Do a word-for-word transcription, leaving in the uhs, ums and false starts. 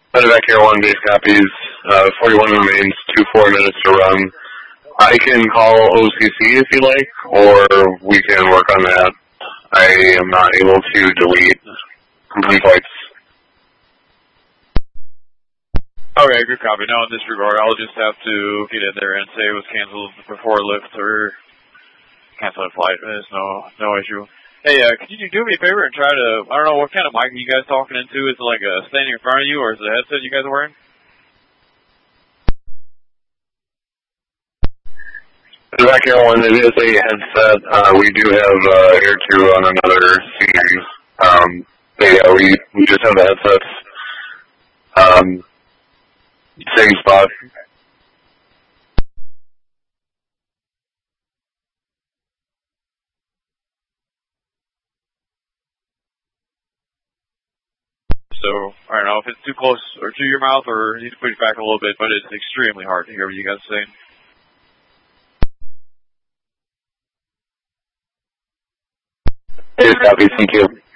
Medevac Air one base copies. Uh, forty-one remains, two four minutes to run. I can call O C C if you like, or we can work on that. I am not able to delete complete flights. Okay, good copy. No, in this regard, I'll just have to get in there and say it was canceled before lift or cancel a flight. There's no no issue. Hey, uh, could you do me a favor and try to, I don't know, what kind of mic are you guys talking into? Is it like a standing in front of you, or is it a headset you guys are wearing? Medevac Air one, it is a headset. Uh, we do have uh, Air two on another series. Um, but yeah, we, we just have the headsets. Um, same spot. So, I don't know if it's too close or to your mouth, or you need to push back a little bit, but it's extremely hard to hear what you guys are saying. It is copy, thank you.